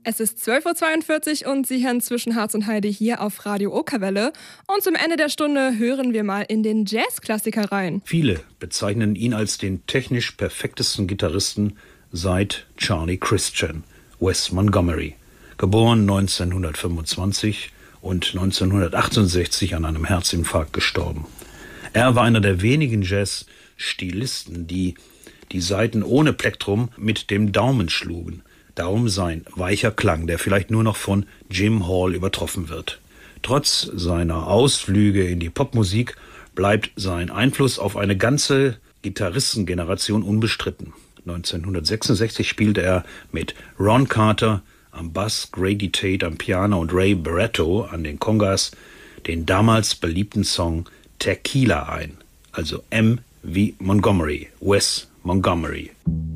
Es ist 12.42 Uhr und Sie hören zwischen Harz und Heide hier auf Radio Okerwelle. Und zum Ende der Stunde hören wir mal in den Jazzklassiker rein. Viele bezeichnen ihn als den technisch perfektesten Gitarristen seit Charlie Christian, Wes Montgomery. Geboren 1925 und 1968 an einem Herzinfarkt gestorben. Er war einer der wenigen Jazz-Stilisten, die die Saiten ohne Plektrum mit dem Daumen schlugen. Darum sein weicher Klang, der vielleicht nur noch von Jim Hall übertroffen wird. Trotz seiner Ausflüge in die Popmusik bleibt sein Einfluss auf eine ganze Gitarristengeneration unbestritten. 1966 spielte er mit Ron Carter am Bass, Grady Tate am Piano und Ray Barretto an den Congas den damals beliebten Song Tequila ein. Also M wie Montgomery, Wes Montgomery.